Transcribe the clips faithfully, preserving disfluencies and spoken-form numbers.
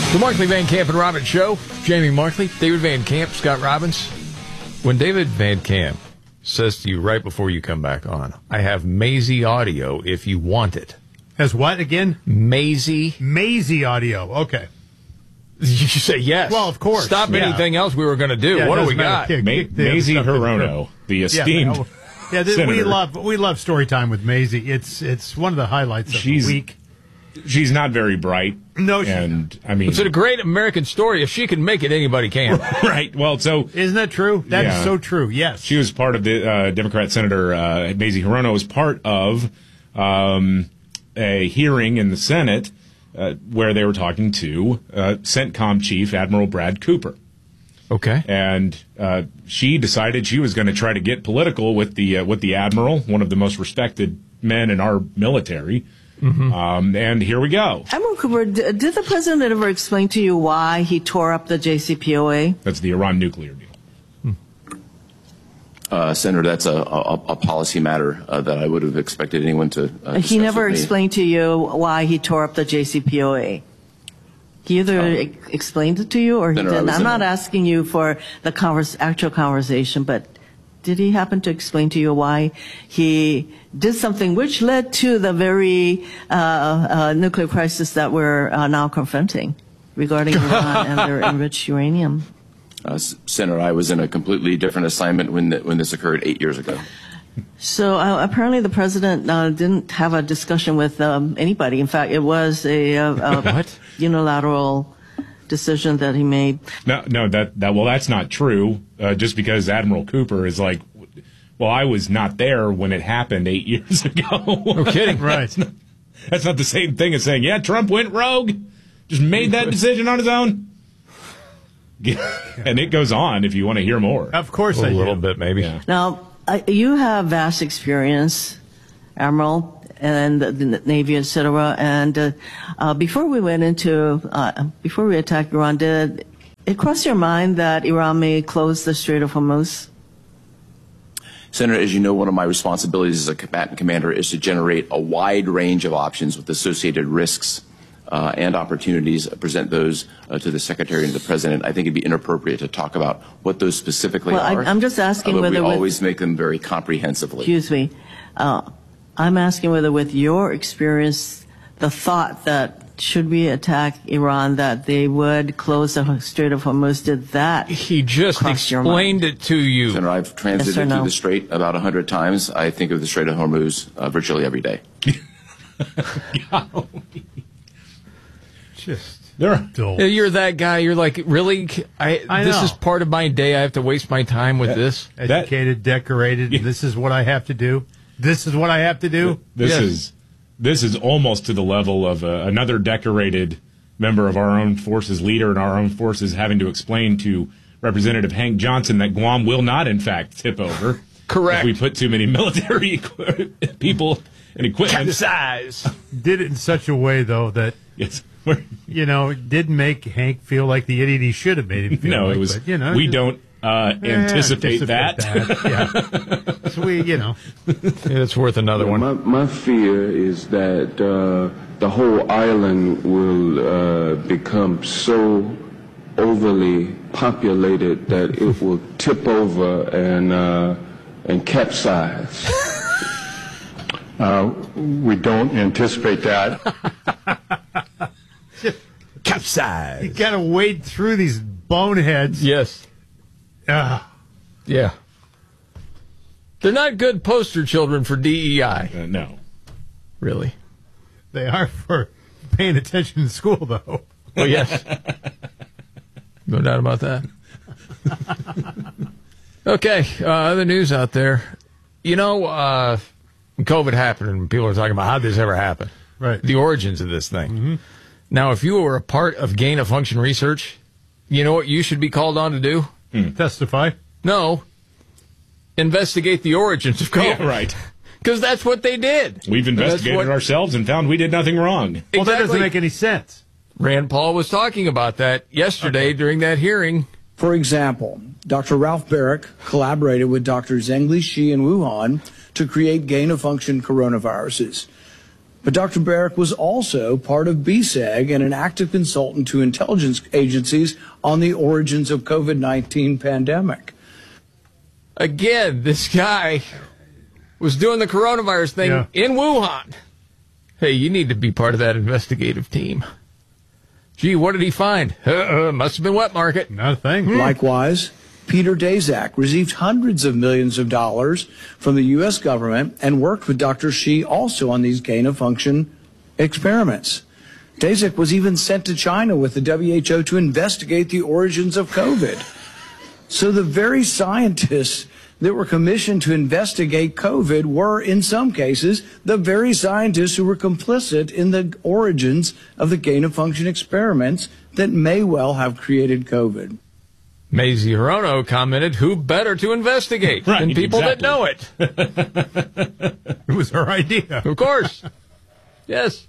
The Markley, Van Camp, and Robbins Show. Jamie Markley, David Van Camp, Scott Robbins. When David Van Camp says to you right before you come back on, I have Maisie audio if you want it. Has what again? Maisie. Maisie audio. Okay. You say yes. Well, of course. Stop yeah. anything else we were going to do. Yeah, what do we got? Kick, Ma- kick the Maisie stuff Hirono, the esteemed Yeah, yeah th- we senator. love we love story time with Maisie. It's it's one of the highlights of She's- the week. She's not very bright. No, she's and I mean, It's a great American story. If she can make it, anybody can. right. Well, so Isn't that true? That is Yeah. so true. Yes. she was part of the uh, Democrat Senator uh, Maisie Hirono was part of um, a hearing in the Senate uh, where they were talking to uh, CENTCOM Chief Admiral Brad Cooper. Okay. And uh, she decided she was going to try to get political with the uh, with the admiral, one of the most respected men in our military. Mm-hmm. Um, and here we go. Admiral Cooper, d- did the president ever explain to you why he tore up the J C P O A? That's the Iran nuclear deal. Uh, Senator, that's a, a, a policy matter uh, that I would have expected anyone to uh, discuss He never with me. explained to you why he tore up the J C P O A. He either Um, e- explained it to you or he Senator, I didn't. was I'm in not a- asking you for the converse, actual conversation, but did he happen to explain to you why he did something which led to the very uh, uh, nuclear crisis that we're uh, now confronting regarding Iran and their enriched uranium? Uh, S- Senator, I was in a completely different assignment when th- when this occurred eight years ago. So uh, apparently the president uh, didn't have a discussion with um, anybody. In fact, it was a, a, a What? unilateral decision that he made. No, no, that, that well, that's not true. Uh, just because Admiral Cooper is like, well, I was not there when it happened eight years ago. No kidding. Right. That's not, that's not the same thing as saying, yeah, Trump went rogue, just made that decision on his own. And it goes on if you want to hear more. Of course A I little do. bit, maybe. Yeah. Now, uh, you have vast experience, Admiral, and the, the Navy, et cetera. And uh, uh, before we went into, uh, before we attacked Iran, did it cross your mind that Iran may close the Strait of Hormuz? Senator, as you know, one of my responsibilities as a combatant commander is to generate a wide range of options with associated risks uh, and opportunities, uh, present those uh, to the Secretary and the President. I think it'd be inappropriate to talk about what those specifically Well, I- are. I'm just asking uh, but whether we with- always make them very comprehensively. Excuse me. Uh, I'm asking whether with your experience, the thought that should we attack Iran, that they would close the Strait of Hormuz, did that He just cross your explained mind? it to you. Senator, I've transited Yes or no? through the Strait about a hundred times. I think of the Strait of Hormuz uh, virtually every day. Just There are, dull. Yeah, You're that guy. You're like, really? I, I this know. is part of my day. I have to waste my time with this. Educated, decorated. Yeah. This is what I have to do. This is what I have to do. this Yes. is this is almost to the level of uh, another decorated member of our own forces leader and our own forces having to explain to Representative Hank Johnson that Guam will not, in fact, tip over. Correct. If we put too many military equi- people and equipment. Size. Did it in such a way though that Yes. We're- you know it didn't make Hank feel like the idiot he should have made him feel. no, like, it was. But, you know, we just- don't uh, eh, anticipate, that. Yeah. So we, you know, It's worth another one. My, my fear is that uh, the whole island will uh, become so overly populated that it will tip over and uh, and capsize. Uh, we don't anticipate that. Capsize. you got to wade through these boneheads. Yes. Ah, Yeah. They're not good poster children for D E I. Uh, no. Really. they are for paying attention in school though. Well, yes. No doubt about that. Okay. Uh, other news out there. You know, uh, when COVID happened and people are talking about how did this ever happen? Right. The origins of this thing. Now, if you were a part of gain of function research, you know what you should be called on to do? Testify. No. Investigate the origins of COVID. Yeah, right. Because that's what they did. We've And that's investigated what- ourselves and found we did nothing wrong. Well, that doesn't Exactly. make any sense. Rand Paul was talking about that yesterday during that hearing. For example, Doctor Ralph Barrick collaborated with Doctors Zhengli Shi and Wuhan to create gain-of-function coronaviruses. But Doctor Barrick was also part of B S E G and an active consultant to intelligence agencies on the origins of COVID nineteen pandemic. Again, this guy was doing the coronavirus thing Yeah. in Wuhan. Hey, you need to be part of that investigative team. Gee, what did he find? Uh, must have been wet market. Not a thing. Likewise, Peter Daszak received hundreds of millions of dollars from the U S government and worked with Doctor Shi also on these gain-of-function experiments. Daszak was even sent to China with the W H O to investigate the origins of COVID. So the very scientists that were commissioned to investigate COVID were, in some cases, the very scientists who were complicit in the origins of the gain-of-function experiments that may well have created COVID. Mazie Hirono commented, who better to investigate Right, than people exactly. that know it? It was her idea. Of course. Yes.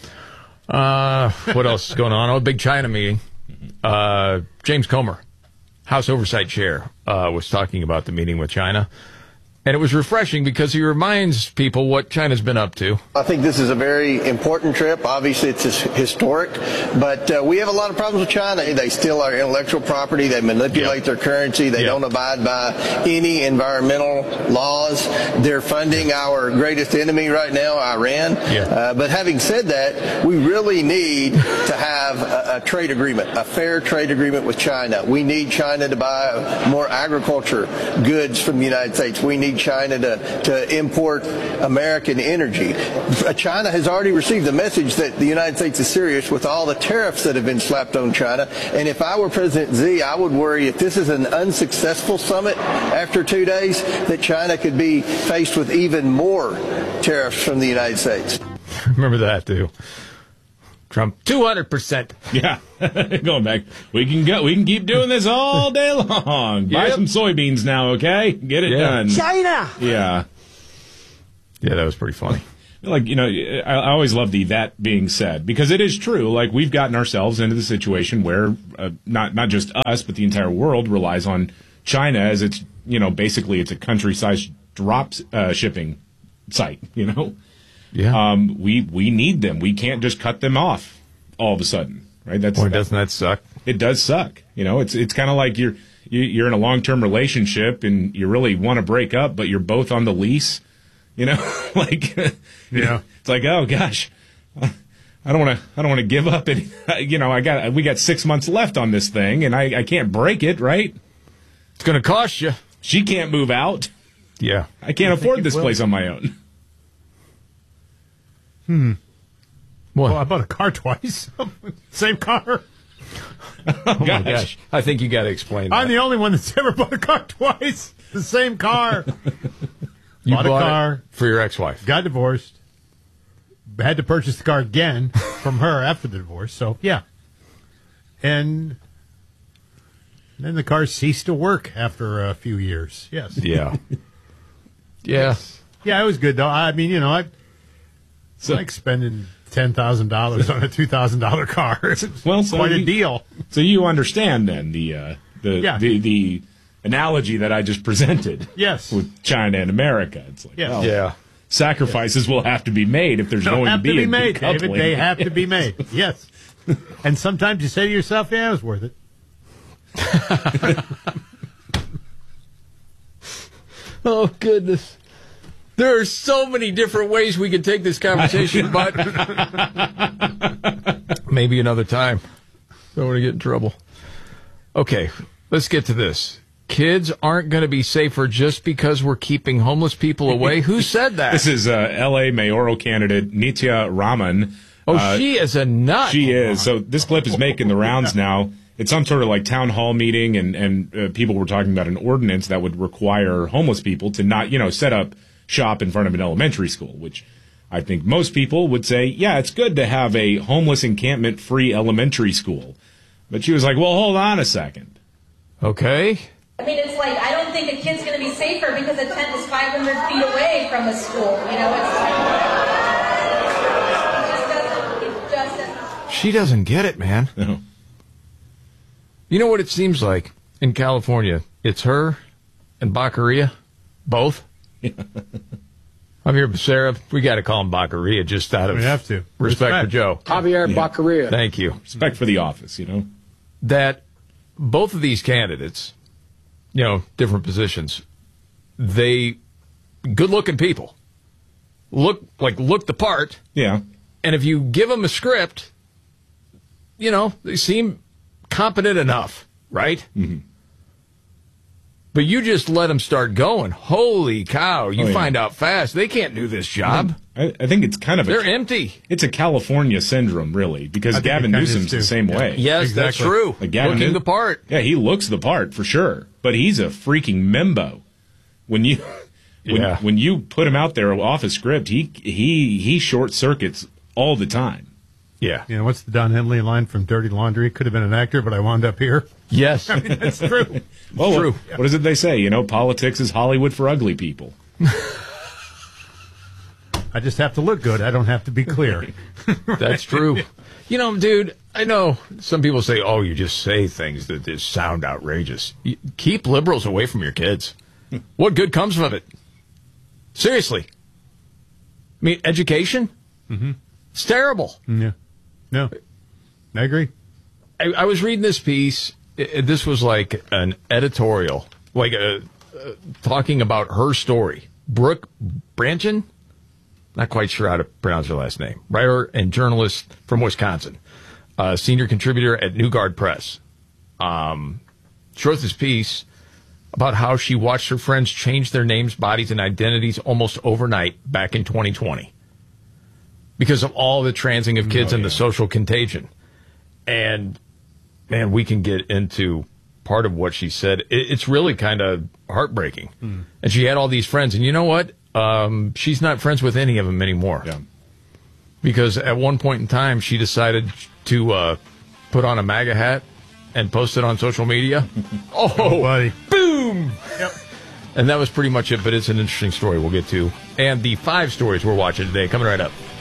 Uh, what else is going on? Oh, big China meeting. Uh, James Comer, House Oversight Chair, uh, was talking about the meeting with China. And it was refreshing because he reminds people what China's been up to. I think this is a very important trip. Obviously, it's his- historic, but uh, we have a lot of problems with China. They steal our intellectual property. They manipulate Yep. their currency. They Yep. don't abide by any environmental laws. They're funding our greatest enemy right now, Iran. Yeah. Uh, but having said that, we really need to have a, a trade agreement, a fair trade agreement with China. We need China to buy more agriculture goods from the United States. We need China to, to import American energy. China has already received the message that the United States is serious with all the tariffs that have been slapped on China. And if I were President Xi, I would worry if this is an unsuccessful summit after two days, that China could be faced with even more tariffs from the United States. Remember that, too. Trump, two hundred percent. Yeah, going back. We can go. We can keep doing this all day long. Buy Yep. some soybeans now, okay? Get it Yeah. done. China! Yeah. Yeah, that was pretty funny. Like, you know, I, I always love the that being said, because it is true. Like, we've gotten ourselves into the situation where uh, not not just us, but the entire world relies on China as it's, you know, basically it's a country-sized drop uh, shipping site, you know? Yeah. Um, we, we need them. We can't just cut them off all of a sudden, right? That's Boy, doesn't that suck? It does suck. You know, it's it's kind of like you're you- you're in a long-term relationship and you really want to break up, but you're both on the lease. You know, like Yeah. it's like, oh gosh, I don't want to I don't want to give up any. You know, I got we got six months left on this thing, and I I can't break it, right? It's going to cost you. She can't move out. Yeah. I can't afford it this will. place on my own. What? Well, I bought a car twice. Same car. Oh, my gosh. I think you got to explain that. I'm the only one that's ever bought a car twice. The same car. you bought a bought it car. for your ex-wife. Got divorced. Had to purchase the car again from her after the divorce. So, yeah. And then the car ceased to work after a few years. Yes. Yeah. Yeah. Yeah, it was good, though. I mean, you know, I So- like spending ten thousand dollars on a two thousand dollars car. It's Well, so quite a you- deal. So you understand then the uh, the, Yeah. the the analogy that I just presented. Yes. With China and America, it's like, Yes. well, Yeah. sacrifices will have to be made if there's They'll going have to be to be a made, decoupling. David. They have to be made. Yes. And sometimes you say to yourself, yeah, it was worth it. Oh, goodness. There are so many different ways we could take this conversation, but maybe another time. Don't want to get in trouble. Okay, let's get to this. Kids aren't going to be safer just because we're keeping homeless people away. Who said that? This is uh, L A mayoral candidate Nitya Raman. oh, Uh, she is a nut. She is. So this clip is making the rounds now. It's some sort of like town hall meeting, and and uh, people were talking about an ordinance that would require homeless people to not, you know, set up shop in front of an elementary school, which I think most people would say, yeah, it's good to have a homeless encampment free elementary school. But she was like, well, hold on a second. Okay. I mean, it's like, I don't think a kid's going to be safer because a tent is five hundred feet away from a school. You know, it's, it just doesn't, it just doesn't. She doesn't get it, man. No. You know what it seems like in California? It's her and Baccaria, both. Javier Becerra, we got to call him Baccaria just out of We have to. respect, Respect. for Joe. Javier Baccaria. Thank you. Respect for the office, you know. That both of these candidates, you know, different positions, they good-looking people, look like look the part. Yeah. And if you give them a script, you know, they seem competent enough, right? Mm-hmm. But you just let them start going. Holy cow! You Oh, yeah. find out fast they can't do this job. I, I think it's kind of They're a, empty. It's a California syndrome, really, because I think Gavin it kinda is, Newsom's the too. same Yeah. way. Yes, that's Exactly. true. Like Gavin Looking New- the part. Yeah, he looks the part for sure, but he's a freaking membo. When you when, Yeah. when you put him out there off a script, he he he short circuits all the time. Yeah. You know, what's the Don Henley line from Dirty Laundry? Could have been an actor, but I wound up here. Yes. I mean, that's true. Well, True. What, what is it they say? You know, politics is Hollywood for ugly people. I just have to look good. I don't have to be clear. That's true. You know, dude, I know some people say, oh, you just say things that just sound outrageous. You keep liberals away from your kids. What good comes from it? Seriously. I mean, education? Mm-hmm. It's terrible. Yeah. No. I agree. I, I was reading this piece. It, this was like an editorial, like a, uh, talking about her story. Brooke Branchin? Not quite sure how to pronounce her last name. Writer and journalist from Wisconsin. Uh, senior contributor at New Guard Press. Um, she wrote this piece about how she watched her friends change their names, bodies, and identities almost overnight back in twenty twenty. Because of all the transing of kids Oh, and yeah. the social contagion. And, man, we can get into part of what she said. It, it's really kind of heartbreaking. Hmm. And she had all these friends. And you know what? Um, she's not friends with any of them anymore. Yeah. Because at one point in time, she decided to uh, put on a MAGA hat and post it on social media. Oh, Oh, buddy. boom! Yep. And that was pretty much it, but it's an interesting story we'll get to. And the five stories we're watching today, coming right up.